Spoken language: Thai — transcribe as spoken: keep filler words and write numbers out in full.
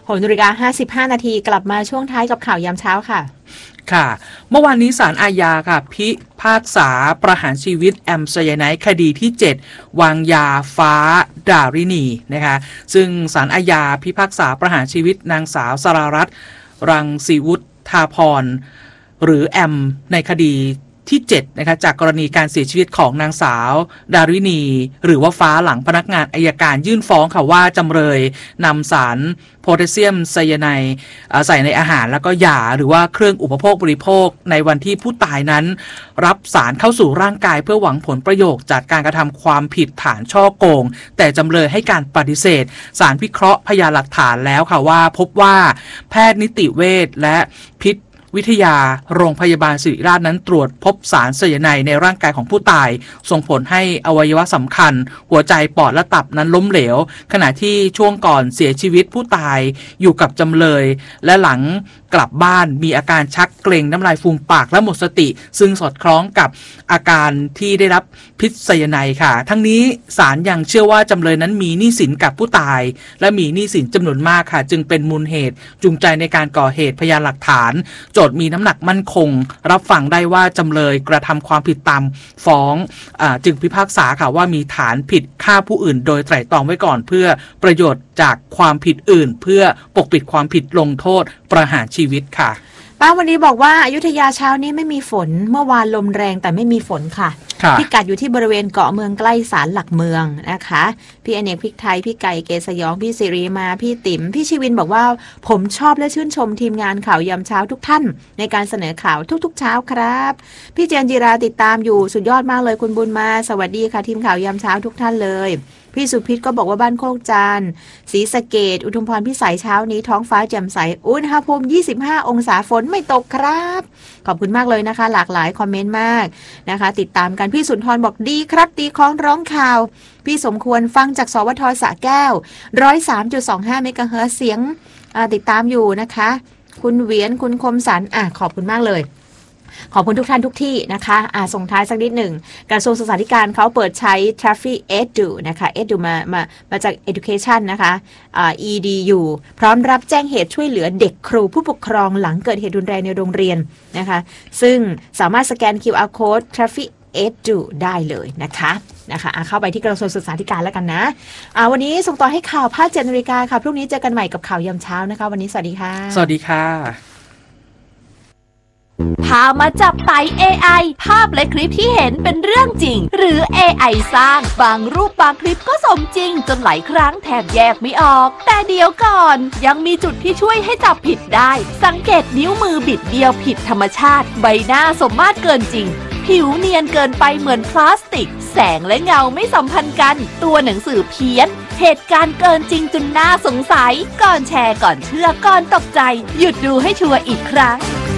หกนาฬิกาห้าสิบห้านาทีกลับมาช่วงท้ายกับข่าวยามเช้าค่ะค่ะเมื่อวานนี้ศาลอาญาค่ะพิพากษาประหารชีวิตแอมไซยาไนด์คดีที่เจ็ดวางยาฟ้าดารินีนะคะซึ่งศาลอาญาพิพากษาประหารชีวิตนางสาวสรารัตน์รังสีวุฒาภรณ์หรือแอมในคดีที่เจ็ดนะคะจากกรณีการเสียชีวิตของนางสาวดารินีหรือว่าฟ้าหลังพนักงานอัยการยื่นฟ้องค่ะว่าจำเลยนำสารโพแทสเซียมไซยาไนด์ใส่ในอาหารแล้วก็ยาหรือว่าเครื่องอุปโภคบริโภคในวันที่ผู้ตายนั้นรับสารเข้าสู่ร่างกายเพื่อหวังผลประโยชน์จากการกระทำความผิดฐานฉ้อโกงแต่จำเลยให้การปฏิเสธศาลวิเคราะห์พยานหลักฐานแล้วค่ะว่าพบว่าแพทย์นิติเวชและพิษวิทยาโรงพยาบาลศิริราชนั้นตรวจพบสารไซยาไนด์ในร่างกายของผู้ตายส่งผลให้อวัยวะสำคัญหัวใจปอดและตับนั้นล้มเหลวขณะที่ช่วงก่อนเสียชีวิตผู้ตายอยู่กับจำเลยและหลังกลับบ้านมีอาการชักเกร็งน้ำลายฟูมปากและหมดสติซึ่งสอดคล้องกับอาการที่ได้รับพิษไซยาไนด์ค่ะทั้งนี้ศาลยังเชื่อว่าจำเลยนั้นมีหนี้สินกับผู้ตายและมีหนี้สินจำนวนมากค่ะจึงเป็นมูลเหตุจูงใจในการก่อเหตุพยานหลักฐานโจทย์มีน้ำหนักมั่นคงรับฟังได้ว่าจำเลยกระทำความผิดตามฟ้องอ่าจึงพิพากษาค่ะว่ามีฐานผิดฆ่าผู้อื่นโดยไตร่ตรองไว้ก่อนเพื่อประโยชน์จากความผิดอื่นเพื่อปกปิดความผิดลงโทษประหารชีวิตค่ะป้าวันนี้บอกว่าอยุธยาเช้านี้ไม่มีฝนเมื่อวานลมแรงแต่ไม่มีฝนค่ะพิกัดอยู่ที่บริเวณเกาะเมืองใกล้ศาลหลักเมืองนะคะพี่อเนกพริกไทยพี่ไก่เกษยองพี่สิริมาพี่ติ๋มพี่ชีวินบอกว่าผมชอบและชื่นชมทีมงานข่าวยามเช้าทุกท่านในการเสนอข่าวทุกๆเช้าครับพี่เจนจิราติดตามอยู่สุดยอดมากเลยคุณบุญมาสวัสดีค่ะทีมข่าวยามเช้าทุกท่านเลยพี่สุพิษก็บอกว่าบ้านโคกจานศรีสะเกษอุทุมพรพิสัยเช้านี้ท้องฟ้าแจ่มใสอุณหภูมิยี่สิบห้าองศาฝนไม่ตกครับขอบคุณมากเลยนะคะหลากหลายคอมเมนต์มากนะคะติดตามกันพี่สุนทรบอกดีครับตีคล้องร้องข่าวพี่สมควรฟังจากสวทสระแก้ว หนึ่งร้อยสามจุดสองห้า เมกะเฮิรตซ์เสียงติดตามอยู่นะคะคุณเวียนคุณคมสันอ่ะขอบคุณมากเลยขอบคุณทุกท่านทุกที่นะคะอ่าส่งท้ายสักนิดหนึ่งกระทรวงศึกษาธิการเขาเปิดใช้ Traffic Edu นะคะ Edu มามามาจาก Education นะคะอ่า อี ดี ยู พร้อมรับแจ้งเหตุช่วยเหลือเด็กครูผู้ปกครองหลังเกิดเหตุรุนแรงในโรงเรียนนะคะซึ่งสามารถสแกน คิว อาร์ Code Traffic Edu ได้เลยนะคะนะคะเข้าไปที่กระทรวงศึกษาธิการแล้วกันนะอ่าวันนี้ส่งต่อให้ข่าวภาคเจ็ดนาฬิกาค่ะพรุ่งนี้เจอกันใหม่กับข่าวยามเช้านะคะวันนี้สวัสดีค่ะสวัสดีค่ะพามาจับไต่ เอ ไอ ภาพและคลิปที่เห็นเป็นเรื่องจริงหรือ เอ ไอ สร้างบางรูปบางคลิปก็สมจริงจนหลายครั้งแทบแยกไม่ออกแต่เดี๋ยวก่อนยังมีจุดที่ช่วยให้จับผิดได้สังเกตนิ้วมือบิดเบี้ยวผิดธรรมชาติใบหน้าสมมาตรเกินจริงผิวเนียนเกินไปเหมือนพลาสติกแสงและเงาไม่สัมพันธ์กันตัวหนังสือเพี้ยนเหตุการณ์เกินจริงจนน่าสงสัยก่อนแชร์ก่อนเชื่อก่อนตกใจหยุดดูให้ชัวร์อีกครั้ง